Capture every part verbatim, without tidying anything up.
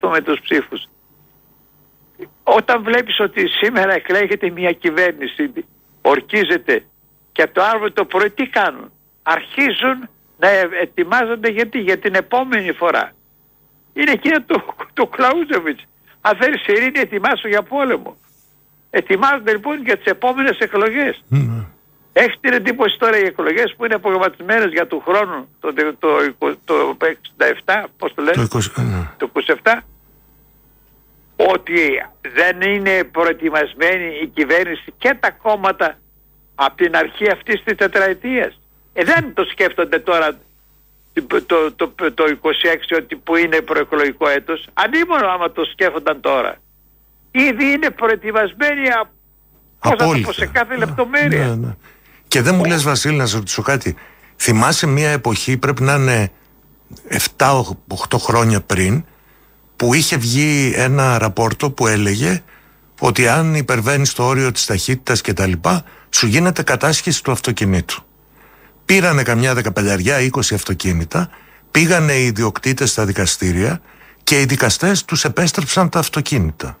με τους ψήφους. Όταν βλέπεις ότι σήμερα εκλέγεται μια κυβέρνηση, ορκίζεται, και από το αύριο το πρωί τι κάνουν? Αρχίζουν να ετοιμάζονται γιατί, για την επόμενη φορά. Είναι εκείνο το, το Κλαούζεβιτς. Αν θέλεις ειρήνη, ετοιμάσου για πόλεμο. Ετοιμάζονται λοιπόν για τις επόμενες εκλογές. Mm. Έχεις την εντύπωση τώρα οι εκλογές που είναι προγραμματισμένες για του χρόνου, το, το, το, το εξήντα επτά, πώς το λένε, το είκοσι, το είκοσι επτά, ότι δεν είναι προετοιμασμένη η κυβέρνηση και τα κόμματα από την αρχή αυτής της τετραετίας. Ε, δεν το σκέφτονται τώρα το, το, το, το είκοσι έξι ότι που είναι προεκλογικό έτος. Ανήμωνο άμα το σκέφτονταν τώρα. Ήδη είναι προετοιμασμένοι από σε κάθε λεπτομέρεια. Ναι, ναι. Και δεν μου λες, Βασίλη, να σε ρωτήσω κάτι. Θυμάσαι μια εποχή, πρέπει να είναι επτά οκτώ χρόνια πριν, που είχε βγει ένα ραπόρτο που έλεγε ότι αν υπερβαίνεις το όριο της ταχύτητας και τα λοιπά, σου γίνεται κατάσχεση του αυτοκινήτου. Πήρανε καμιά δεκαπενταριά είκοσι αυτοκίνητα, πήγανε οι ιδιοκτήτες στα δικαστήρια και οι δικαστές τους επέστρεψαν τα αυτοκίνητα.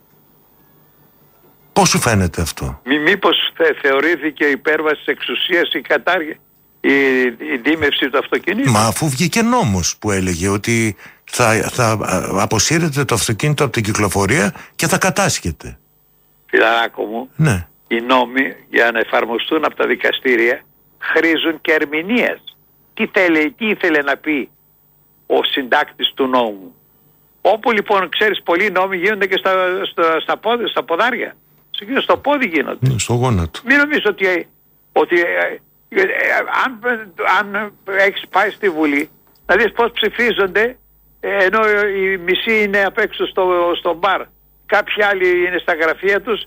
Πώς σου φαίνεται αυτό? Μη, μήπως θε, θεωρήθηκε υπέρβαση εξουσίας η κατάργηση, η, η δίμευση του αυτοκινήτου? Μα αφού βγήκε νόμος που έλεγε ότι θα, θα αποσύρετε το αυτοκίνητο από την κυκλοφορία και θα κατάσχεται. Φιλαράκο μου, ναι. Οι νόμοι για να εφαρμοστούν από τα δικαστήρια χρήζουν και ερμηνείας. Τι, θέλει, τι ήθελε να πει ο συντάκτης του νόμου? Όπου λοιπόν ξέρεις πολλοί νόμοι γίνονται και στα, στα, στα, πόδια, στα ποδάρια. Στο, στο πόδι γίνονται. Ναι, στο γόνατο. Μην νομίζεις ότι, ότι ε, ε, ε, αν, αν έχεις πάει στη Βουλή να δεις πώς ψηφίζονται, ε, ενώ η μισή είναι απ' έξω στο, στο μπαρ, κάποιοι άλλοι είναι στα γραφεία τους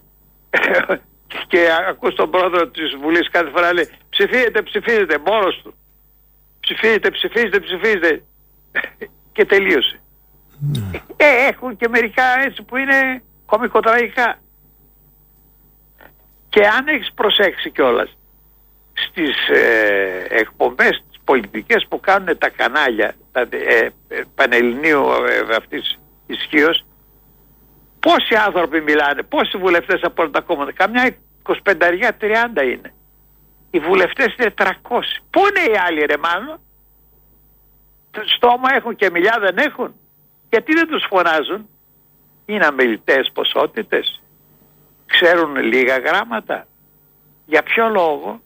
και ακούς τον πρόεδρο της Βουλής κάθε φορά λέει ψηφίζετε, ψηφίζετε, μόνος του. Ψηφίζετε, ψηφίζετε, ψηφίζετε. Και τελείωσε. Mm. Ε, έχουν και μερικά έτσι που είναι κωμικοτραγικά. Και αν έχεις προσέξει κιόλας στις ε, εκπομπές τις πολιτικές που κάνουν τα κανάλια τα, ε, ε, πανελληνίου ε, αυτής ισχύως, πόσοι άνθρωποι μιλάνε, πόσοι βουλευτές από όλα τα κόμματα? Καμιά εικοσιπέντε τριάντα είναι. Οι βουλευτές είναι τριακόσιοι. Πού είναι οι άλλοι ρε μάλλον? Στόμα έχουν και μιλιά δεν έχουν? Γιατί δεν τους φωνάζουν? Είναι αμελητές ποσότητες? Ξέρουν λίγα γράμματα? Για ποιο λόγο?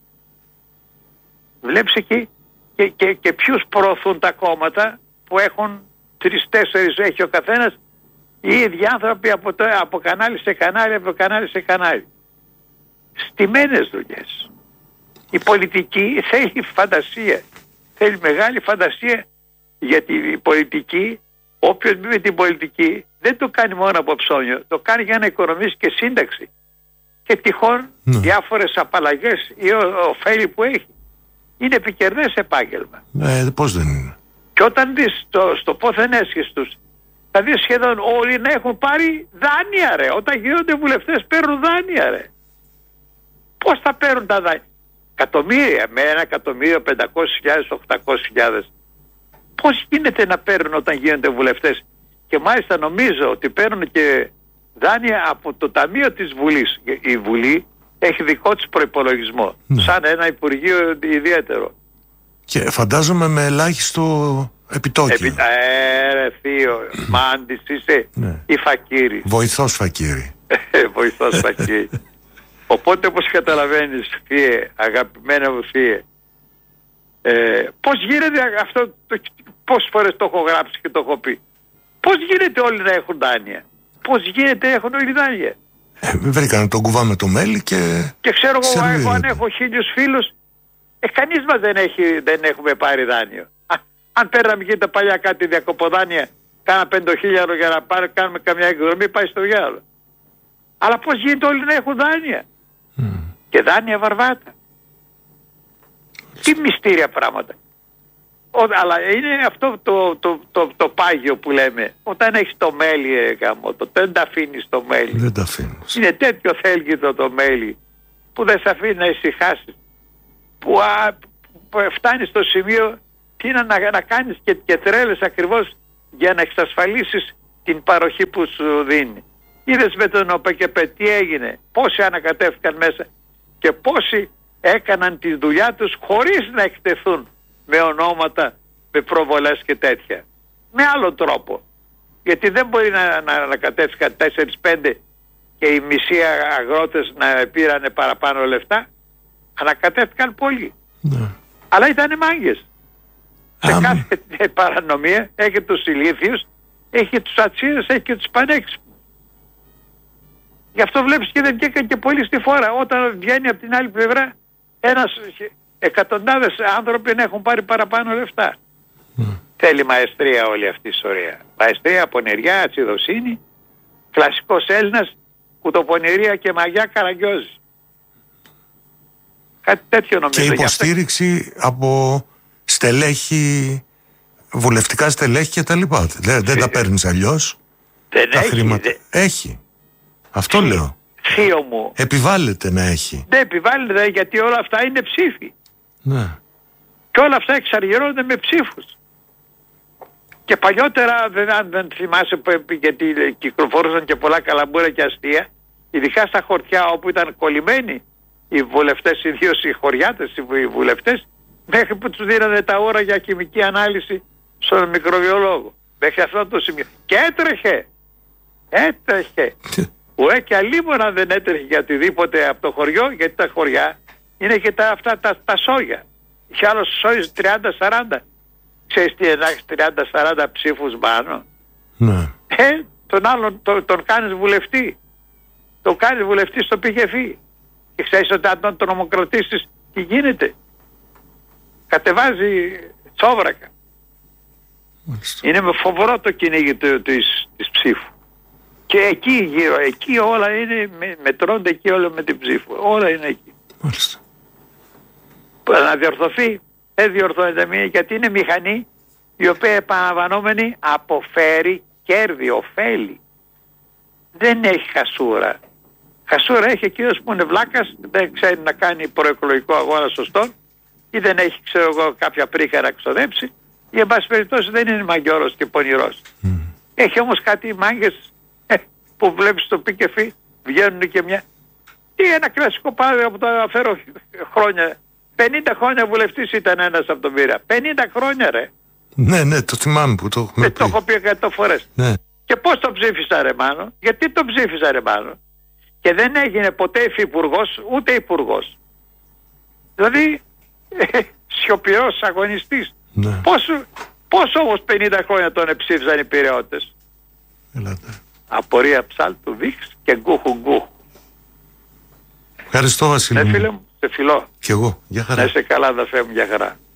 Βλέπεις εκεί και, και, και ποιους προωθούν τα κόμματα που έχουν τρεις-τέσσερις έχει ο καθένας, οι ίδιοι άνθρωποι από, το, από κανάλι σε κανάλι, από κανάλι σε κανάλι. Στημένες δουλειές. Η πολιτική θέλει φαντασία. Θέλει μεγάλη φαντασία, γιατί η πολιτική, όποιος μπει με την πολιτική δεν το κάνει μόνο από ψώνιο, το κάνει για να οικονομήσει και σύνταξη. Και τυχόν ναι. διάφορες απαλλαγές ή ωφέλη που έχει. Είναι επικερδές επάγγελμα. Ε, πώς δεν είναι? Και όταν δεις το, στο πόθεν έσχες τους, θα δεις σχεδόν όλοι να έχουν πάρει δάνεια ρε. Όταν γίνονται βουλευτές παίρνουν δάνεια ρε. Πώς θα παίρνουν τα δάνεια? Εκατομμύρια, με ένα εκατομμύριο, πεντακόσιες χιλιάδες, οκτακόσιες χιλιάδες. Πώς γίνεται να παίρνουν όταν γίνονται βουλευτές? Και μάλιστα νομίζω ότι παίρνουν και δάνεια από το Ταμείο της Βουλής. Η Βουλή έχει δικό της προϋπολογισμό, ναι. σαν ένα Υπουργείο ιδιαίτερο. Και φαντάζομαι με ελάχιστο επιτόκιο. Επι... Ε, ρε θείο, μάντης είσαι ναι. ή φακύρης? Βοηθός φακύρη. Βοηθός φακύρη. Οπότε όπως καταλαβαίνεις, θύε, αγαπημένα μου θύε, ε, πώς γίνεται αυτό, το, πόσες φορές το έχω γράψει και το έχω πει, πώς γίνεται όλοι να έχουν δάνεια? Πώς γίνεται έχουν όλοι δάνεια? Ε, βρήκανε τον κουβά με το μέλι και... Και ξέρω εγώ, εγώ αν έχω χίλιους φίλους, ε, κανείς μας δεν, έχει, δεν έχουμε πάρει δάνειο. Α, αν παίρναμε και τα παλιά κάτι διακοποδάνεια, κάνα πεντοχίλιαρο για να πάρει, κάνουμε καμιά εκδρομή, πάει στο διάλογο. Αλλά πώς γίνεται όλοι να έχουν δάνεια? Mm. Και δάνεια βαρβάτα. Τι μυστήρια πράγματα. Ο, αλλά είναι αυτό το, το, το, το πάγιο που λέμε. Όταν έχεις το μέλι, ε, γάμο, το, δεν τα αφήνεις το μέλι. Δεν τα αφήνεις. Είναι τέτοιο θέλγητο το μέλι που δεν σε αφήνει να ησυχάσεις. Που, α, που φτάνεις στο σημείο τι είναι να, να κάνεις και, και τρέλες ακριβώς για να εξασφαλίσεις την παροχή που σου δίνει. Είδες με τον ΟΠΕΚΕΠΕ τι έγινε, πόσοι ανακατεύτηκαν μέσα και πόσοι έκαναν τη δουλειά τους χωρίς να εκτεθούν με ονόματα, με προβολές και τέτοια. Με άλλο τρόπο. Γιατί δεν μπορεί να, να ανακατεύτηκαν τέσσερα πέντε και οι μισοί αγρότες να πήρανε παραπάνω λεφτά. Ανακατεύτηκαν πολλοί. Ναι. Αλλά ήτανε μάγκες. Σε Άμ. κάθε παρανομία έχει τους ηλίθιους, έχει τους ατσίδες, έχει και τους πανέξυπνους. Γι' αυτό βλέπεις και δεν βγήκαν και πολλοί στη φόρα. Όταν βγαίνει από την άλλη πλευρά ένας εκατοντάδες άνθρωποι να έχουν πάρει παραπάνω λεφτά. Mm. Θέλει μαεστρία όλη αυτή η ιστορία. Μαεστρία, πονηριά, ατσιδοσύνη, κλασικός Έλληνας, κουτοπονηρία και μαγιά Καραγκιόζη. Κάτι τέτοιο νομίζω. Και υποστήριξη από στελέχη, βουλευτικά στελέχη και τα λοιπά. Δεν, δεν τα παίρνεις αλλιώς. Δεν τα έχει. Χρήματα. Δε... Έχει. Αυτό Θύ, λέω. Θείο μου. Επιβάλλεται να έχει. Δεν επιβάλλεται γιατί όλα αυτά είναι ψήφοι. Ναι. Και όλα αυτά εξαργυρώνονται με ψήφους. Και παλιότερα, δεν, αν δεν θυμάσαι, γιατί κυκλοφορούσαν και πολλά καλαμπούρια και αστεία, ειδικά στα χωριά όπου ήταν κολλημένοι οι βουλευτές, ιδίως οι χωριάτες, οι βουλευτές, μέχρι που τους δίνανε τα ώρα για χημική ανάλυση στον μικροβιολόγο. Μέχρι αυτό το σημείο. Και έτρεχε. Έτρεχε. Ουέ, και αλίμονα δεν έτρεχε για οτιδήποτε από το χωριό, γιατί τα χωριά είναι και τα, αυτά τα, τα σόγια. Είχε άλλος σόγες τριάντα σαράντα. Ξέρεις τι να έχεις τριάντα σαράντα ψήφους πάνω. Ναι. Ε, τον άλλον το, τον κάνεις βουλευτή. Τον κάνεις βουλευτή στο πηγεφή. Και ξέρεις ότι αν τον νομοκρατήσεις τι γίνεται. Κατεβάζει τσόβρακα. Μάλιστα. Είναι με φοβερό το κυνήγι του, της, της ψήφου. Και εκεί γύρω, εκεί όλα είναι, με, μετρώνται εκεί όλα με την ψήφου. Όλα είναι εκεί. Μάλιστα. Να διορθωθεί, δεν διορθώνεται μία, γιατί είναι μηχανή η οποία επαναλαμβανόμενη αποφέρει κέρδη, ωφέλη. Δεν έχει χασούρα. Χασούρα έχει εκείνος που είναι βλάκας, δεν ξέρει να κάνει προεκλογικό αγώνα σωστό ή δεν έχει, ξέρω εγώ, κάποια πρίκα να ξοδέψει ή εν πάση περιπτώσει δεν είναι μαγκιόρος και πονηρός. Mm. Έχει όμως κάτι μάγκες που βλέπεις στο πικεφί, βγαίνουν και μια... Τι ένα κλασικό παράδειγμα που το αναφέρω χρόνια. πενήντα χρόνια βουλευτής ήταν ένας από τον Πειραιά. πενήντα χρόνια ρε. Ναι, ναι, το θυμάμαι που το έχουμε πει. Το έχω πει εκατό φορές. Ναι. Και πώς το ψήφισα ρε Μάνο, γιατί το ψήφισα ρε Μάνο. Και δεν έγινε ποτέ υφυπουργός ούτε υπουργός. Δηλαδή σιωπηρός αγωνιστής. Ναι. Πώς, πώς όμως πενήντα χρόνια τον ψήφισαν οι Πειραιώτες. Ελάτε. Απορία ψάλτου βίξ και γκούχου γκούχου. Ευχαριστώ Βασίλη. Ναι φίλε μου, σε φιλώ. Κι εγώ, για χαρά. Να είσαι καλά αδερφέ μου, για χαρά.